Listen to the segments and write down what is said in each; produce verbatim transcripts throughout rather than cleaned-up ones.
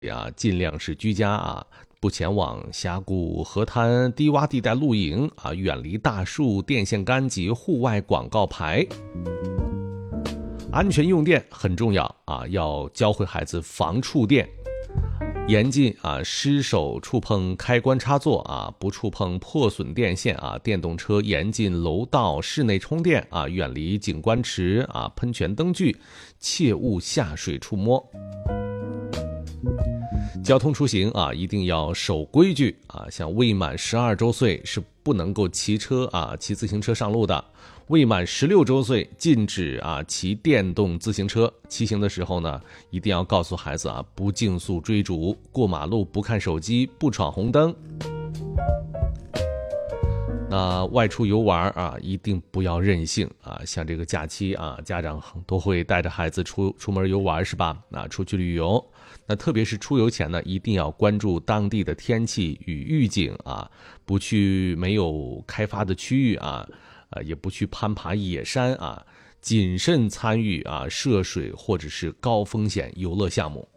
啊，尽量是居家啊，不前往峡谷、河滩、低洼地带露营啊，远离大树、电线杆及户外广告牌。安全用电很重要啊，要教会孩子防触电，严禁啊失手触碰开关插座啊，不触碰破损电线啊。电动车严禁楼道、室内充电啊，远离景观池啊、喷泉灯具，切勿下水触摸。交通出行啊，一定要守规矩啊！像未满十二周岁是不能够骑车啊、骑自行车上路的。未满十六周岁禁止啊骑电动自行车。骑行的时候呢，一定要告诉孩子啊，不竞速追逐，过马路不看手机，不闯红灯。那外出游玩啊，一定不要任性啊！像这个假期啊，家长都会带着孩子出出门游玩，是吧？啊，出去旅游。那特别是出游前呢，一定要关注当地的天气与预警啊，不去没有开发的区域啊，呃，也不去攀爬野山啊，谨慎参与啊涉水或者是高风险游乐项目。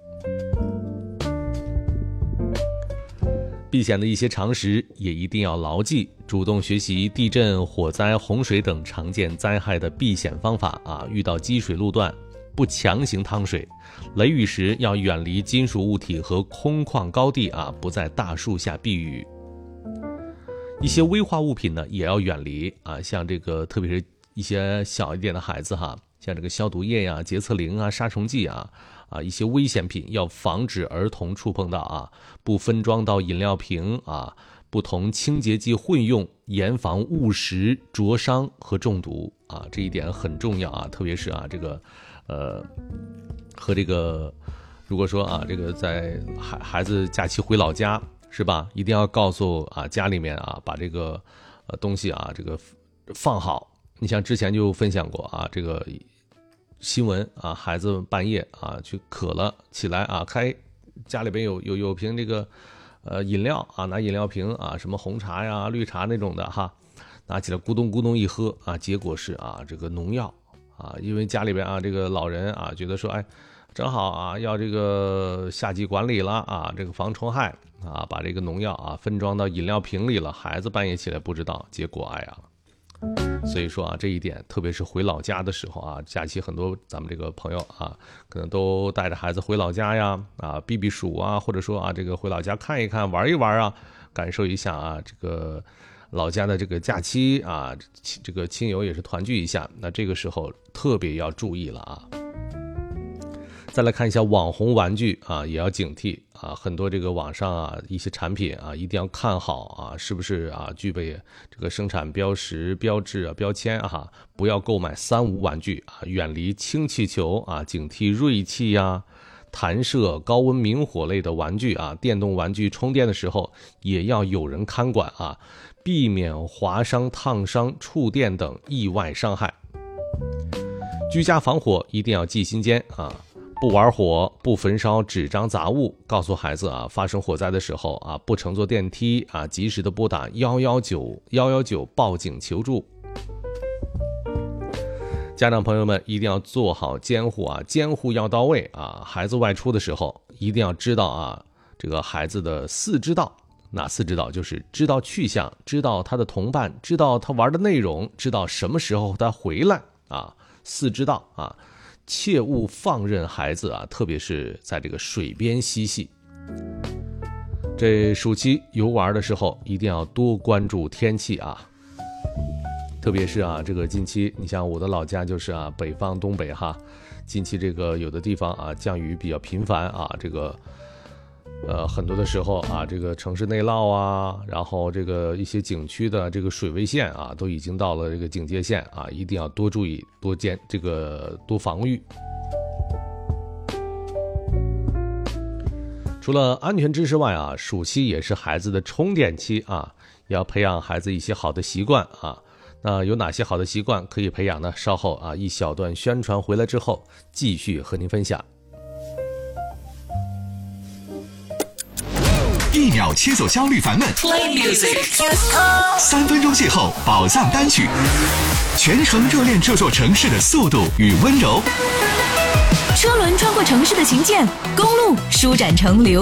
避险的一些常识也一定要牢记，主动学习地震、火灾、洪水等常见灾害的避险方法啊，遇到积水路段不强行趟水，雷雨时要远离金属物体和空旷高地啊，不在大树下避雨。一些危化物品呢也要远离啊，像这个特别是一些小一点的孩子哈，像这个消毒液呀、洁厕灵啊、杀虫剂啊啊，一些危险品要防止儿童触碰到啊，不分装到饮料瓶啊，不同清洁剂混用，严防误食、灼伤和中毒啊，这一点很重要啊，特别是啊这个呃和这个如果说啊这个在孩孩子假期回老家是吧，一定要告诉啊家里面啊把这个呃东西啊这个放好。你像之前就分享过啊这个新闻啊，孩子半夜啊去渴了起来啊，开家里边有有有瓶这个呃饮料啊，拿饮料瓶啊，什么红茶呀、绿茶那种的哈，拿起来咕咚咕咚一喝啊，结果是啊这个农药啊，因为家里边啊这个老人啊觉得说哎正好啊要这个夏季管理了啊，这个防虫害啊，把这个农药啊分装到饮料瓶里了，孩子半夜起来不知道，结果哎呀。所以说啊，这一点特别是回老家的时候啊，假期很多咱们这个朋友啊，可能都带着孩子回老家呀，啊避避暑啊，或者说啊这个回老家看一看、玩一玩啊，感受一下啊这个老家的这个假期啊，这个亲友也是团聚一下，那这个时候特别要注意了啊。再来看一下网红玩具啊，也要警惕啊，很多这个网上啊一些产品啊，一定要看好啊，是不是啊具备这个生产标识、标志啊、标签啊，不要购买三无玩具啊，远离氢气球啊，警惕锐气呀、啊、弹射、高温明火类的玩具啊，电动玩具充电的时候也要有人看管啊，避免划伤、烫伤、触电等意外伤害。居家防火一定要记心间啊。不玩火，不焚烧纸张杂物，告诉孩子啊，发生火灾的时候啊，不乘坐电梯啊，及时的拨打一一九一一九报警求助。家长朋友们一定要做好监护啊，监护要到位啊。孩子外出的时候，一定要知道啊，这个孩子的四知道。哪四知道？就是知道去向，知道他的同伴，知道他玩的内容，知道什么时候他回来啊。四知道啊。切勿放任孩子啊，特别是在这个水边嬉戏。这暑期游玩的时候，一定要多关注天气啊。特别是啊，这个近期，你像我的老家就是啊，北方东北哈，近期这个有的地方啊，降雨比较频繁啊，这个呃很多的时候啊，这个城市内涝啊，然后这个一些景区的这个水位线啊，都已经到了这个警戒线啊，一定要多注意、多监这个多防御。除了安全知识外啊，暑期也是孩子的充电期啊，要培养孩子一些好的习惯啊。那有哪些好的习惯可以培养呢？稍后啊一小段宣传回来之后，继续和您分享。 一秒切走焦虑烦闷，三分钟邂逅宝藏单曲，全程热恋这座城市的速度与温柔。 车轮穿过城市的琴键，公路舒展成流